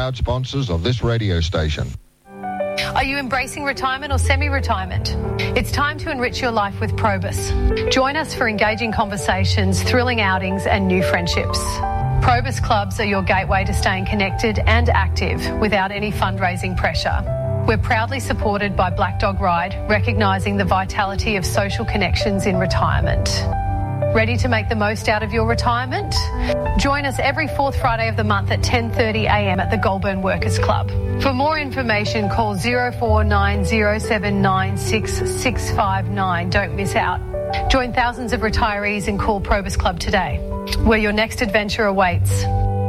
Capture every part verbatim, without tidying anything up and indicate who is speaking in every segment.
Speaker 1: proud sponsors of this radio station.
Speaker 2: Are you embracing retirement or semi-retirement? It's time to enrich your life with Probus. Join us for engaging conversations, thrilling outings and new friendships. Probus clubs are your gateway to staying connected and active without any fundraising pressure. We're proudly supported by Black Dog Ride, recognising the vitality of social connections in retirement. Ready to make the most out of your retirement? Join us every fourth Friday of the month at ten thirty a m at the Goulburn Workers Club. For more information, call zero four nine zero seven nine six six five nine. Don't miss out. Join thousands of retirees and call Probus Club today, where your next adventure awaits.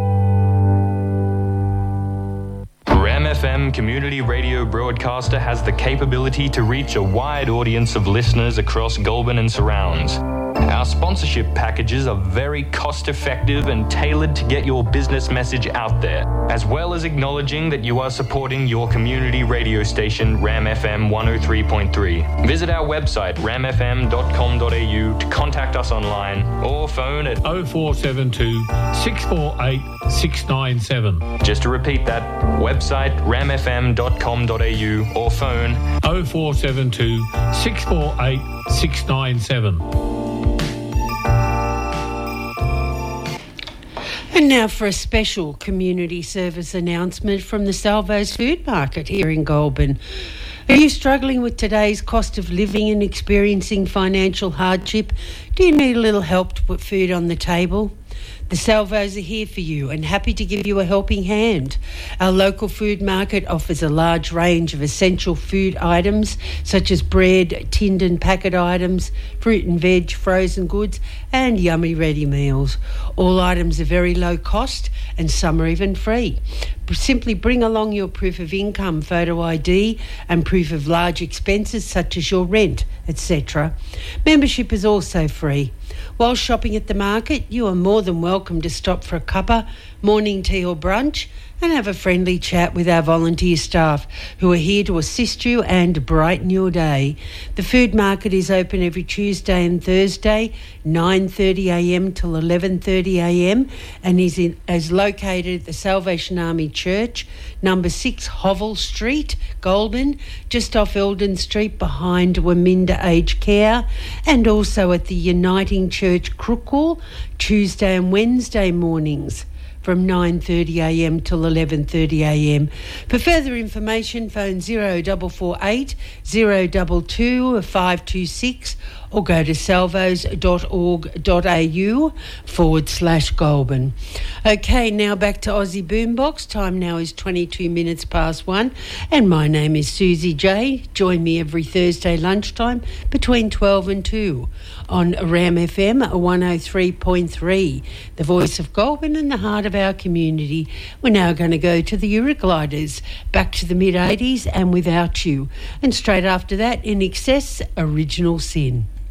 Speaker 3: RAM F M community radio broadcaster has the capability to reach a wide audience of listeners across Goulburn and surrounds. Our sponsorship packages are very cost-effective and tailored to get your business message out there, as well as acknowledging that you are supporting your community radio station, RAM F M one oh three point three. Visit our website, ram f m dot com dot a u, to contact us online or phone at
Speaker 4: oh four seven two, six four eight, six nine seven.
Speaker 3: Just to repeat that, website ram f m dot com dot a u or phone
Speaker 4: oh four seven two, six four eight, six nine seven.
Speaker 5: And now for a special community service announcement from the Salvo's Food Market here in Goulburn. Are you struggling with today's cost of living and experiencing financial hardship? Do you need a little help to put food on the table? The Salvos are here for you and happy to give you a helping hand. Our local food market offers a large range of essential food items such as bread, tinned and packet items, fruit and veg, frozen goods and yummy ready meals. All items are very low cost and some are even free. Simply bring along your proof of income, photo I D and proof of large expenses such as your rent, et cetera. Membership is also free. While shopping at the market, you are more than welcome to stop for a cuppa, morning tea or brunch and have a friendly chat with our volunteer staff who are here to assist you and brighten your day. The food market is open every Tuesday and Thursday, nine thirty a m till eleven thirty a m and is, in, is located at the Salvation Army Church, number six Hovell Street, Goulburn, just off Eldon Street behind Waminda Aged Care, and also at the Uniting Church, Crookwell, Tuesday and Wednesday mornings from nine thirty a m till eleven thirty a m. For further information, phone zero four four eight, zero two two, five two six or go to salvos dot org dot a u forward slash Goulburn. Okay, now back to Aussie Boombox. Time now is twenty-two minutes past one and my name is Susie J. Join me every Thursday lunchtime between twelve and two on RAM F M one oh three point three, the voice of Goulburn and the heart of our community. We're now going to go to the Eurogliders, back to the mid eighties and Without You. And straight after that, In Excess, Original Sin.